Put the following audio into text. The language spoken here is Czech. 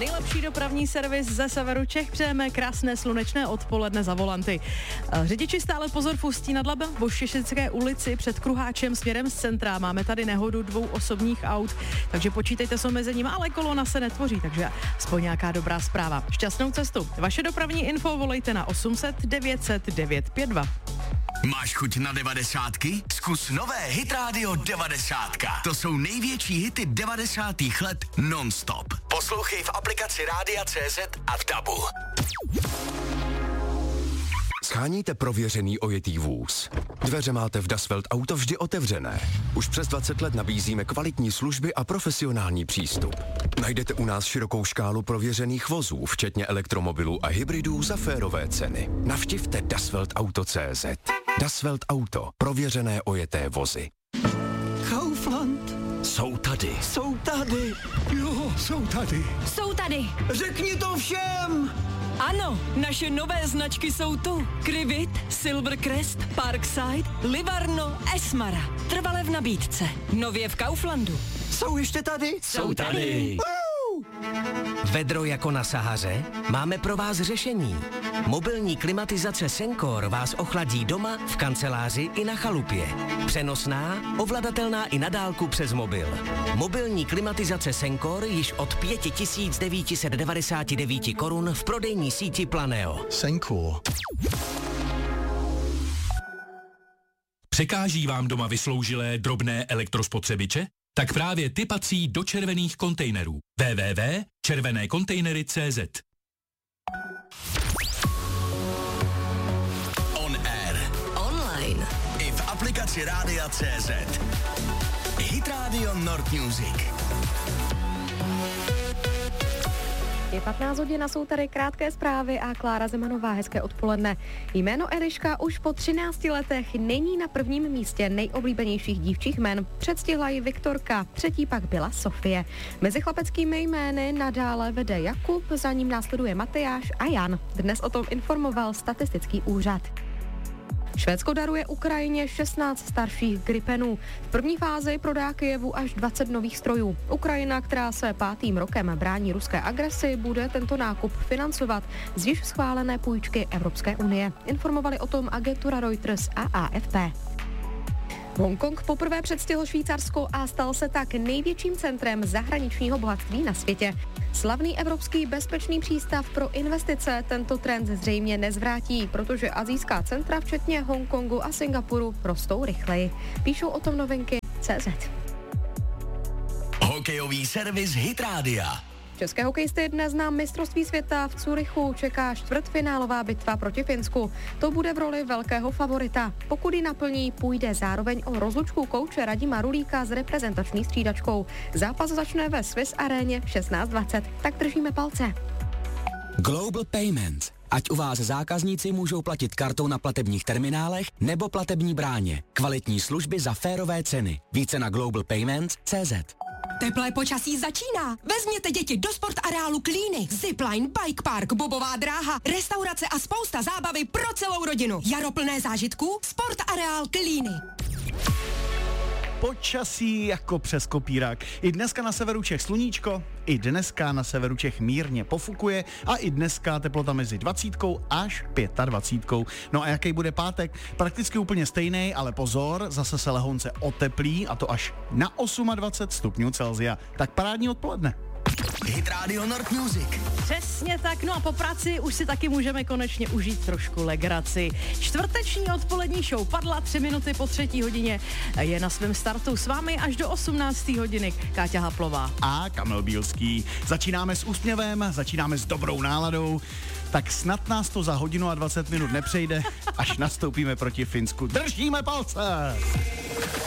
nejlepší dopravní servis ze severu Čech. Přejeme krásné slunečné odpoledne za volanty. Řidiči stále pozor v Ústí nad Labem, v Šešické ulici před Kruháčem směrem z centra. Máme tady nehodu 2 osobních aut, takže počítejte s omezením, ale kolona se netvoří, takže aspoň nějaká dobrá zpráva. Šťastnou cestu. Vaše dopravní info volejte na 800 900 952. Máš chuť na 90? Zkus nové Hit Radio 90. To jsou největší hity 90. let non-stop. Poslouchej v aplikaci Rádia CZ a v DABu. Sháníte prověřený ojetý vůz. Dveře máte v Das Welt Auto vždy otevřené. Už přes 20 let nabízíme kvalitní služby a profesionální přístup. Najdete u nás širokou škálu prověřených vozů, včetně elektromobilů a hybridů za férové ceny. Navštivte dasweltauto.cz. Das Welt Auto. Prověřené ojeté vozy. Kaufland. Jsou tady. Jsou tady. Jo, jsou tady. Jsou tady. Řekni to všem. Ano, naše nové značky jsou tu. Krivit, Silvercrest, Parkside, Livarno, Esmara. Trvale v nabídce. Nově v Kauflandu. Jsou ještě tady? Jsou tady. Vedro jako na Sahaře? Máme pro vás řešení. Mobilní klimatizace Sencor vás ochladí doma, v kanceláři i na chalupě. Přenosná, ovladatelná i na dálku přes mobil. Mobilní klimatizace Sencor již od 5999 korun v prodejní síti Planeo. Sencor. Překáží vám doma vysloužilé drobné elektrospotřebiče? Tak právě ty patří do červených kontejnerů. www.červenékontejnery.cz. On air. Online. I v aplikaci Rádia CZ. Hit Radio Nord Music. Je 15 hodin a jsou tady krátké zprávy a Klára Zemanová, hezké odpoledne. Jméno Eliška už po 13 letech není na prvním místě nejoblíbenějších dívčích jmen. Předstihla ji Viktorka, třetí pak byla Sofie. Mezi chlapeckými jmény nadále vede Jakub, za ním následuje Matyáš a Jan. Dnes o tom informoval statistický úřad. Švédsko daruje Ukrajině 16 starších Gripenů. V první fázi prodá Kyjevu až 20 nových strojů. Ukrajina, která se 5. rokem brání ruské agresi, bude tento nákup financovat z již schválené půjčky Evropské unie. Informovali o tom agentura Reuters a AFP. Hongkong poprvé předstihl Švýcarsko a stal se tak největším centrem zahraničního bohatství na světě. Slavný evropský bezpečný přístav pro investice tento trend zřejmě nezvrátí, protože asijská centra, včetně Hongkongu a Singapuru, rostou rychleji. Píšou o tom novinky CZ. Hokejový servis Hit Rádia. České hokejisty dnes na mistrovství světa v Curychu čeká čtvrtfinálová bitva proti Finsku. To bude v roli velkého favorita. Pokud ji naplní, půjde zároveň o rozlučku kouče Radima Rulíka s reprezentační střídačkou. Zápas začne ve Swiss aréně v 16:20. Tak držíme palce. Global Payments. Ať u vás zákazníci můžou platit kartou na platebních terminálech nebo platební bráně. Kvalitní služby za férové ceny. Více na globalpayments.cz. Teplé počasí začíná. Vezměte děti do sportareálu Klíny. Zipline, bike park, bobová dráha, restaurace a spousta zábavy pro celou rodinu. Jaro plné zážitků? Sportareál Klíny. Počasí jako přes kopírák. I dneska na severu Čech sluníčko, i dneska na severu Čech mírně pofukuje a i dneska teplota mezi 20 až 25. No a jaký bude pátek? Prakticky úplně stejný, ale pozor, zase se lehonce oteplí a to až na 28 stupňů Celsia. Tak parádní odpoledne. Hit Radio Nord Music. Přesně tak, no a po práci už si taky můžeme konečně užít trošku legraci. Čtvrteční odpolední show padla 3 minuty po 3. hodině. Je na svém startu s vámi až do 18. hodiny Káťa Haplová. A Kamil Bílský. Začínáme s úsměvem, začínáme s dobrou náladou, tak snad nás to za hodinu a 20 minut nepřejde, až nastoupíme proti Finsku. Držíme palce!